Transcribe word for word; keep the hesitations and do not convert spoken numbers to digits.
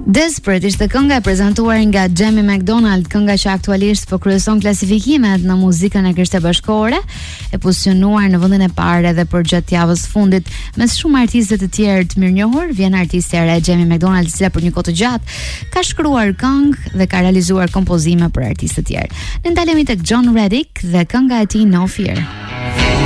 Desperate ishte kënga e prezantuar nga Jamie McDonald, kënga që aktualisht po kryeson klasifikimet në muzikën e Krishterë Bashkore, e pozicionuar në vendin e parë edhe për gjatë javës fundit. Mes shumë artistëve të tjerë të mirënjohur, vjen artistja e re Jamie McDonald, e cila për një kohë të gjatë ka shkruar këngë dhe ka realizuar kompozime për artistë të tjerë. Ne ndalemi tek John Reddick dhe kënga e tij No Fear.